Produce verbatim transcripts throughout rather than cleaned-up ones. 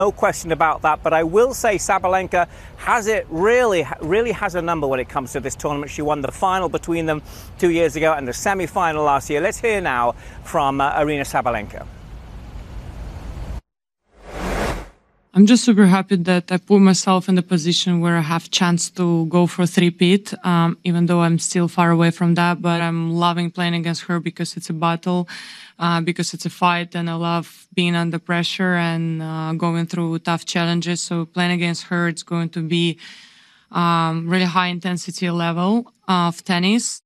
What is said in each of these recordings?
No question about that, but I will say Sabalenka has it really, really has a number when it comes to this tournament. She won the final between them two years ago and the semi-final last year. Let's hear now from uh, Aryna Sabalenka. I'm just super happy that I put myself in the position where I have a chance to go for three-peat, um, even though I'm still far away from that. But I'm loving playing against her because it's a battle, uh, because it's a fight, and I love being under pressure and uh, going through tough challenges. So playing against her, it's going to be um, really high intensity level of tennis.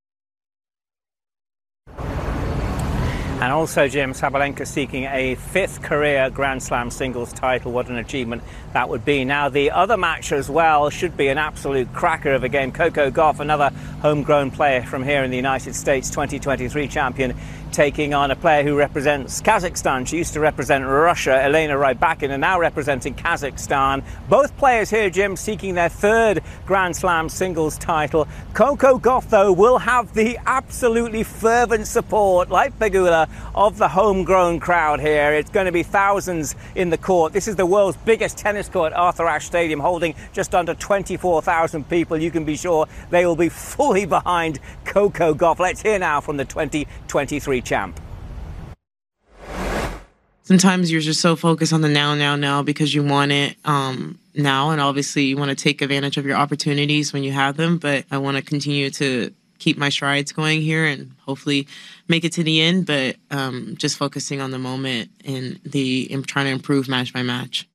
And also, Jim, Sabalenka seeking a fifth career Grand Slam singles title. What an achievement that would be. Now, the other match as well should be an absolute cracker of a game. Coco Gauff, another homegrown player from here in the United States, twenty twenty-three champion, taking on a player who represents Kazakhstan. She used to represent Russia, Elena Rybakina, and now representing Kazakhstan. Both players here, Jim, seeking their third Grand Slam singles title. Coco Gauff, though, will have the absolutely fervent support, like Pegula, of the homegrown crowd here. It's going to be thousands in the court. This is the world's biggest tennis court, Arthur Ashe Stadium, holding just under twenty-four thousand people. You can be sure they will be fully behind Coco Gauff. Let's hear now from the twenty twenty-three champ. Sometimes you're just so focused on the now, now, now because you want it um, now. And obviously you want to take advantage of your opportunities when you have them. But I want to continue to keep my strides going here and hopefully make it to the end. But um, just focusing on the moment and the and trying to improve match by match.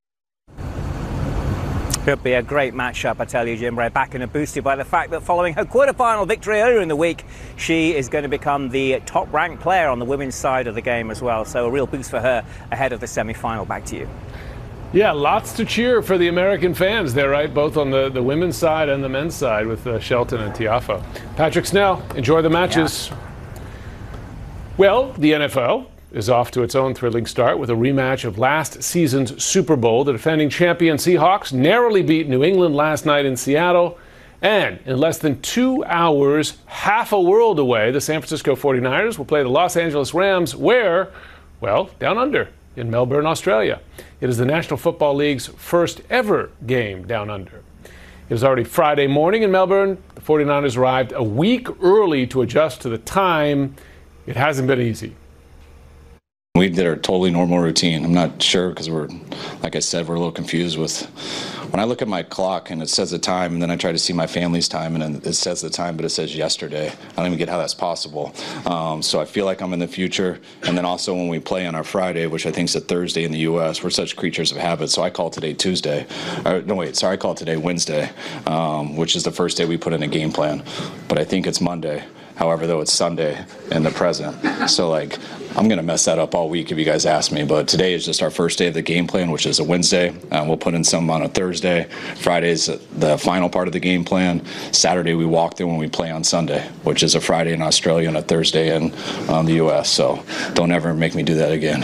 Could be a great matchup, I tell you, Jim. Rybakina boosted by the fact that following her quarterfinal victory earlier in the week, she is going to become the top-ranked player on the women's side of the game as well. So a real boost for her ahead of the semi-final. Back to you. Yeah, lots to cheer for the American fans there, right? Both on the, the women's side and the men's side with uh, Shelton and Tiafoe. Patrick Snell, enjoy the matches. Yeah. Well, the N F L is off to its own thrilling start with a rematch of last season's Super Bowl. The defending champion Seahawks narrowly beat New England last night in Seattle. And in less than two hours, half a world away, the San Francisco forty-niners will play the Los Angeles Rams where, well, down under in Melbourne, Australia. It is the National Football League's first ever game down under. It was already Friday morning in Melbourne. The forty-niners arrived a week early to adjust to the time. It hasn't been easy. We did our totally normal routine. I'm not sure because we're, like I said, we're a little confused with, when I look at my clock and it says the time and then I try to see my family's time and then it says the time but it says yesterday. I don't even get how that's possible. Um, so I feel like I'm in the future. And then also when we play on our Friday, which I think is a Thursday in the U S, we're such creatures of habit. So I call today Tuesday. Or, no, wait, sorry, I call today Wednesday, um, which is the first day we put in a game plan. But I think it's Monday. However, though, it's Sunday in the present. So, like, I'm going to mess that up all week if you guys ask me. But today is just our first day of the game plan, which is a Wednesday. Uh, we'll put in some on a Thursday. Friday's the final part of the game plan. Saturday, we walk in when we play on Sunday, which is a Friday in Australia and a Thursday in um, the U S. So don't ever make me do that again.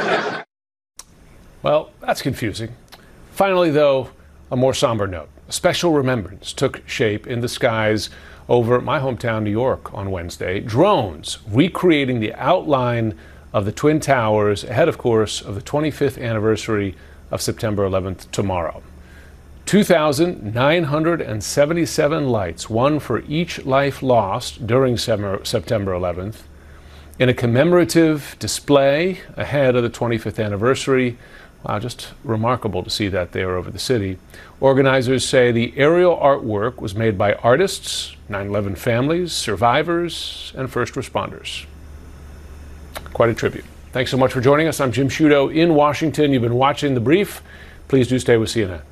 Well, that's confusing. Finally, though, a more somber note. A special remembrance took shape in the skies over my hometown, New York, on Wednesday. Drones recreating the outline of the Twin Towers ahead, of course, of the twenty-fifth anniversary of September eleventh tomorrow. two thousand nine hundred seventy-seven lights, one for each life lost during September eleventh, in a commemorative display ahead of the twenty-fifth anniversary. Wow, just remarkable to see that there over the city. Organizers say the aerial artwork was made by artists, nine eleven families, survivors, and first responders. Quite a tribute. Thanks so much for joining us. I'm Jim Sciutto in Washington. You've been watching The Brief. Please do stay with C N N.